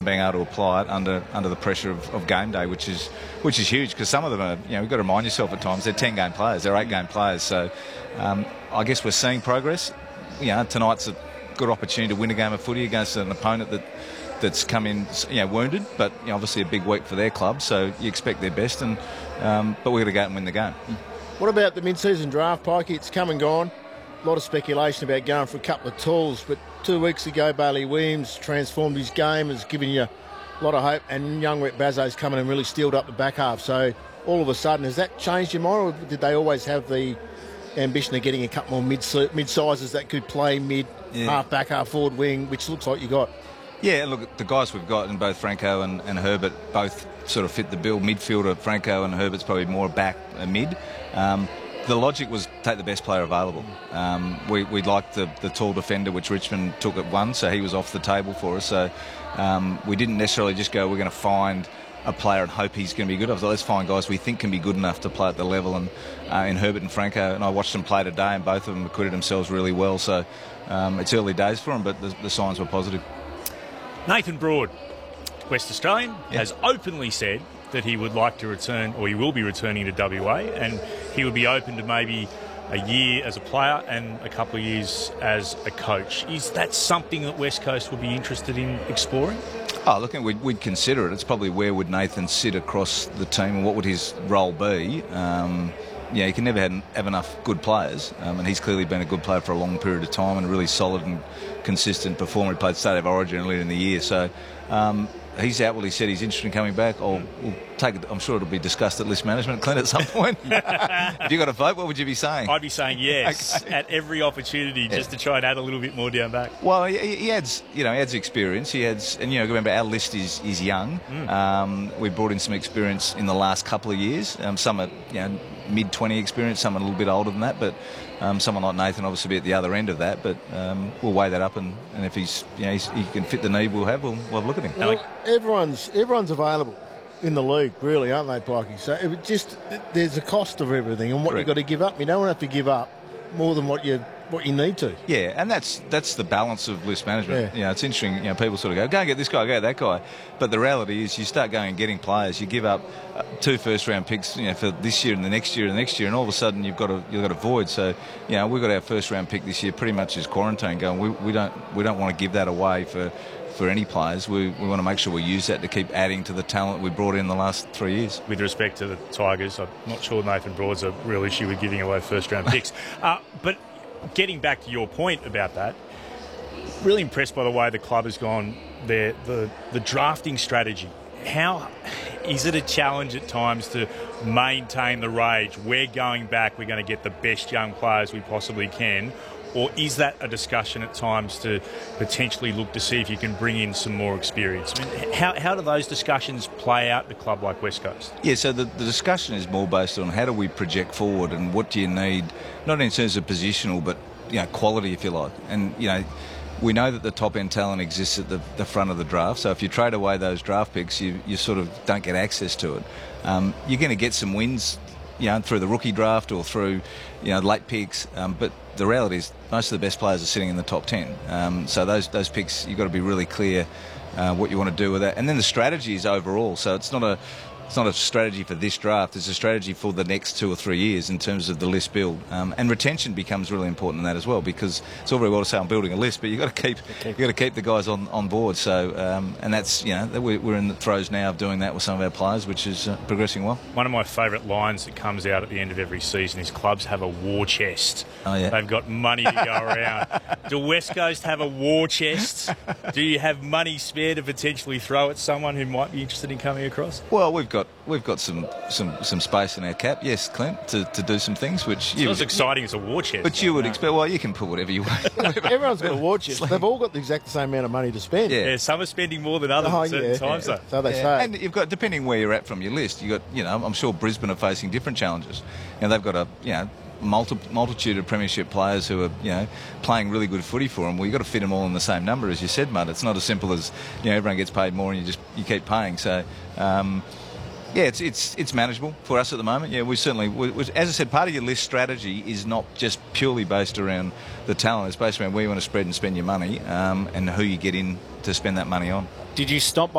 being able to apply it under the pressure of game day, which is huge, because some of them are, you've got to remind yourself at times, they're 10-game players, they're 8-game players. So I guess we're seeing progress. Tonight's a good opportunity to win a game of footy against an opponent that's come in, wounded, but obviously a big week for their club, so you expect their best, and but we've got to go out and win the game. What about the mid-season draft, Pikey? It's come and gone. A lot of speculation about going for a couple of tools, but 2 weeks ago, Bailey Williams transformed his game, has given you a lot of hope, and young Rhett Bazzo's come in and really steeled up the back half. So all of a sudden, has that changed your mind, or did they always have the ambition of getting a couple more mid-sizes that could play half back, half forward wing, which looks like you got? Yeah, look, the guys we've got, in both Franco and Herbert, both sort of fit the bill. Midfielder, Franco, and Herbert's probably more back mid. The logic was take the best player available. We liked the tall defender, which Richmond took at 1, so he was off the table for us. So we didn't necessarily just go, we're going to find a player and hope he's going to be good. I was like, let's find guys we think can be good enough to play at the level. And in Herbert and Franco, and I watched them play today, and both of them acquitted themselves really well. So it's early days for them, but the signs were positive. Nathan Broad, West Australian, has openly said that he would like to return, or he will be returning to WA, and he would be open to maybe a year as a player and a couple of years as a coach. Is that something that West Coast would be interested in exploring? Oh, look, we'd consider it. It's probably where would Nathan sit across the team, and what would his role be? You can never have enough good players, and he's clearly been a good player for a long period of time and a really solid and consistent performer. He played State of Origin earlier in the year, so he's outwardly said he's interested in coming back. We'll take it. I'm sure it'll be discussed at list management, Clint, at some point. If you got a vote, what would you be saying? I'd be saying yes at every opportunity, just to try and add a little bit more down back. Well, he adds, he adds experience. He adds, and remember our list is young. We brought in some experience in the last couple of years. Some are mid-20 experience, some are a little bit older than that, but someone like Nathan obviously be at the other end of that. But we'll weigh that up, and if he can fit the need we'll have a look at him. Well, everyone's available in the league, really, aren't they, Pikey? So there's a cost of everything, and what you've got to give up. You don't have to give up more than what you need to. Yeah, and that's the balance of list management. Yeah. It's interesting. People sort of go and get this guy, go that guy, but the reality is you start going and getting players. You give up 2 first-round picks, for this year and the next year and the next year, and all of a sudden you've got a void. So we've got our first-round pick this year pretty much as quarantine going. We don't want to give that away for any players. We want to make sure we use that to keep adding to the talent we brought in the last 3 years. With respect to the Tigers, I'm not sure Nathan Broad's a real issue with giving away first-round picks. But getting back to your point about that, really impressed by the way the club has gone there, the drafting strategy. How is it a challenge at times to maintain the rage? We're going back, we're going to get the best young players we possibly can. Or is that a discussion at times to potentially look to see if you can bring in some more experience? I mean, how do those discussions play out at a club like West Coast? Yeah, so the discussion is more based on how do we project forward and what do you need, not in terms of positional, but quality, if you like. And we know that the top-end talent exists at the front of the draft, so if you trade away those draft picks, you sort of don't get access to it. You're going to get some wins through the rookie draft or through late picks, but the reality is most of the best players are sitting in the top 10. So those picks, you've got to be really clear what you want to do with that. And then the strategy is overall. So it's not a strategy for this draft. It's a strategy for the next 2 or 3 years in terms of the list build. And retention becomes really important in that as well, because it's all very well to say I'm building a list, but you've got to keep the guys on board. So and that's we're in the throes now of doing that with some of our players, which is progressing well. One of my favourite lines that comes out at the end of every season is clubs have a war chest. Oh, yeah. They've got money to go around. Do West Coast have a war chest? Do you have money spare to potentially throw at someone who might be interested in coming across? Well, we've got some space in our cap, yes, Clint, to do some things which it's not as exciting as a war chest. But you would expect. Well, you can put whatever you want. Everyone's got a war chest. They've all got the exact same amount of money to spend. Yeah, some are spending more than others at certain times, though. So they say. And you've got, depending where you're at from your list, you've got, I'm sure Brisbane are facing different challenges. They've got a multitude of premiership players who are playing really good footy for them. Well, you've got to fit them all in the same number, as you said, Mud. It's not as simple as everyone gets paid more and you keep paying. So it's manageable for us at the moment. Yeah, we certainly, as I said, part of your list strategy is not just purely based around the talent. It's based around where you want to spread and spend your money, and who you get in to spend that money on. Did you stop